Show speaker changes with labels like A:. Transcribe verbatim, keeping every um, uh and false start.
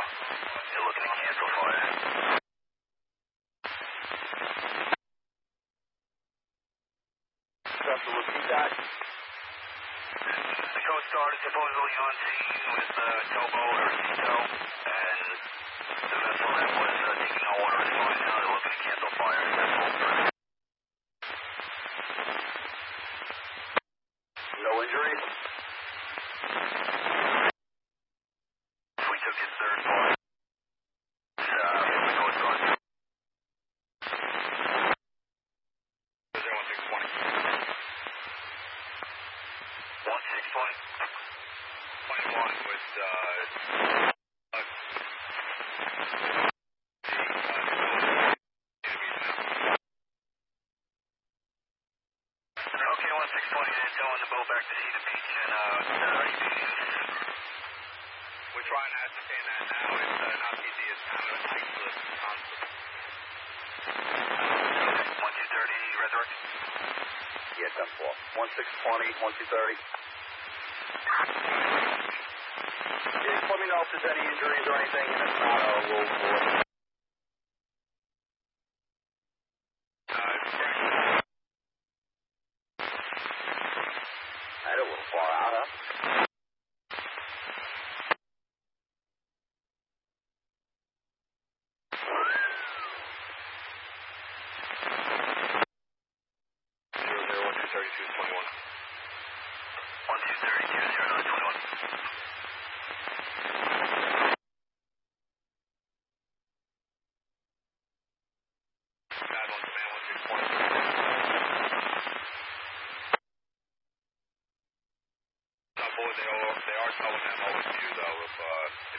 A: You're looking to cancel fire.
B: Just to repeat that.
A: The Coast Guard is supposedly on scene with a uh, towboat or sea tow, and the vessel that was uh, taking on water is fine now. They're looking to cancel fire.
B: No injuries?
A: We took his third part. Uh, from the Coast Guard. zero one six twenty. one six twenty. twenty-one with, uh, uh, okay, one six twenty, they're towing the boat back to Cedar Beach, and, uh, how do you do this? We're trying to ascertain that now. It's, uh, not easy. It's kind of iceless concept. one two thirty, Resurrect?
B: Yes, that's four. one six twenty, one two thirty. Yeah, just let me know if there's any injuries or anything, and if not, uh, we'll, we'll... Had a little far out, huh?
A: Zero zero one two thirty two twenty one. One two thirty two zero nine twenty one. Bad one, command one six twenty. On board, they are they are towing that O S U though. If uh.